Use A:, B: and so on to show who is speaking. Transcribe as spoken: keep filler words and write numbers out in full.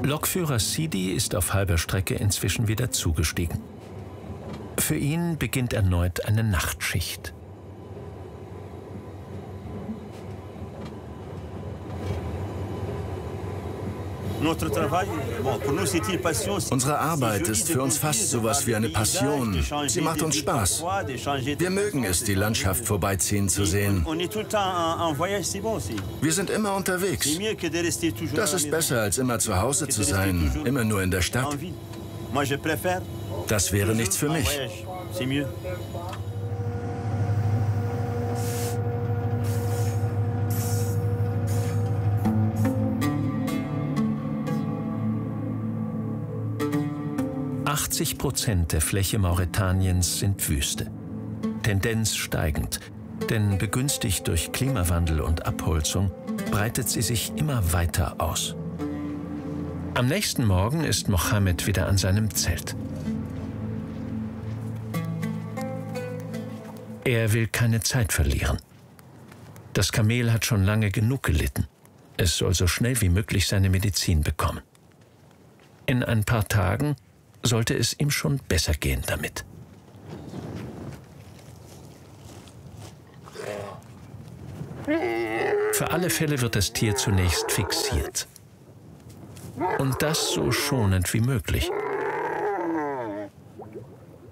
A: Lokführer Sidi ist auf halber Strecke inzwischen wieder zugestiegen. Für ihn beginnt erneut eine Nachtschicht.
B: Unsere Arbeit ist für uns fast sowas wie eine Passion. Sie macht uns Spaß. Wir mögen es, die Landschaft vorbeiziehen zu sehen. Wir sind immer unterwegs. Das ist besser, als immer zu Hause zu sein, immer nur in der Stadt. Das wäre nichts für mich.
A: achtzig Prozent der Fläche Mauretaniens sind Wüste. Tendenz steigend, denn begünstigt durch Klimawandel und Abholzung breitet sie sich immer weiter aus. Am nächsten Morgen ist Mohammed wieder an seinem Zelt. Er will keine Zeit verlieren. Das Kamel hat schon lange genug gelitten. Es soll so schnell wie möglich seine Medizin bekommen. In ein paar Tagen sollte es ihm schon besser gehen damit. Für alle Fälle wird das Tier zunächst fixiert. Und das so schonend wie möglich.